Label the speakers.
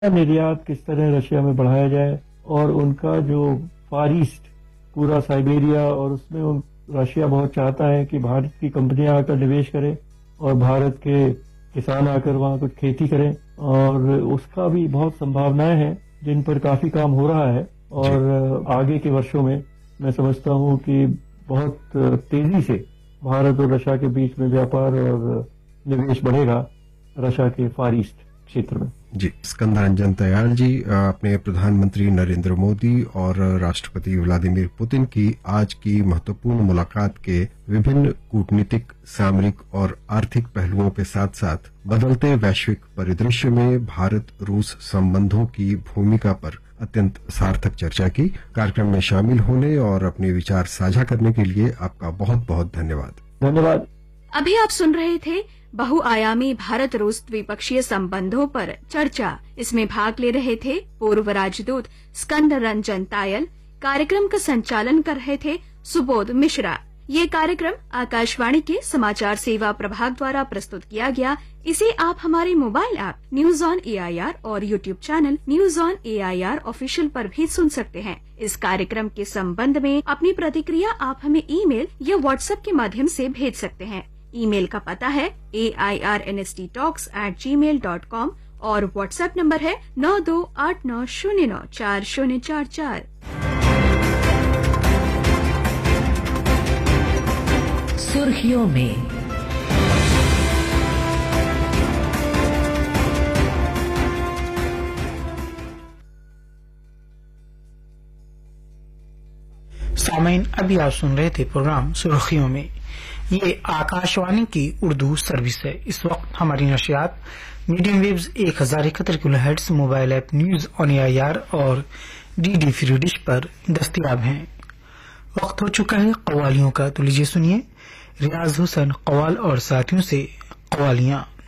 Speaker 1: निर्यात किस तरह रशिया में बढ़ाया जाए और उनका जो फार ईस्ट पूरा साइबेरिया और उसमें रशिया बहुत चाहता है कि भारत की कंपनियां आकर निवेश करें और भारत के किसान आकर वहां कुछ खेती करें, और उसका भी बहुत संभावनाएं हैं जिन पर काफी काम हो रहा है। और आगे के वर्षों में मैं समझता हूं कि बहुत तेजी से भारत और रशिया के बीच में व्यापार और निवेश बढ़ेगा रशिया के फार ईस्ट क्षेत्र में।
Speaker 2: जी, स्कंदरंजन तयाल जी, अपने प्रधानमंत्री नरेंद्र मोदी और राष्ट्रपति व्लादिमीर पुतिन की आज की महत्वपूर्ण मुलाकात के विभिन्न कूटनीतिक, सामरिक और आर्थिक पहलुओं के साथ साथ बदलते वैश्विक परिदृश्य में भारत रूस संबंधों की भूमिका पर अत्यंत सार्थक चर्चा की। कार्यक्रम में शामिल होने और अपने विचार साझा करने के लिए आपका बहुत बहुत धन्यवाद।
Speaker 1: धन्यवाद।
Speaker 3: अभी आप सुन रहे थे बहुआयामी भारत रूस द्विपक्षीय संबंधों पर चर्चा। इसमें भाग ले रहे थे पूर्व राजदूत स्कंदरंजन तायल। कार्यक्रम का संचालन कर रहे थे सुबोध मिश्रा। ये कार्यक्रम आकाशवाणी के समाचार सेवा प्रभाग द्वारा प्रस्तुत किया गया। इसे आप हमारे mobile app news on AIR और YouTube channel news on AIR official पर भी सुन सकते हैं। इस कार्यक्रम के संबंध में अपनी प्रतिक्रिया आप हमें ईमेल या व्हाट्सएप के माध्यम से भेज सकते हैं। ईमेल का पता है airnsttalks@gmail.com और व्हाट्सएप नंबर है 9289094044।
Speaker 4: सुर्खियों में
Speaker 5: सामईन, अभी आप सुन रहे थे प्रोग्राम सुर्खियों में। ये आकाशवाणी की उर्दू सर्विस है। इस वक्त हमारी नशियात medium waves 1071 kilohertz, mobile app news on AIR और DD फ्री डिश पर दस्तयाब हैं। वक्त हो चुका है कव्वालियों का, तो लीजिए सुनिए रियाज हुसैन कव्वाल और साथियों से कव्वालियां।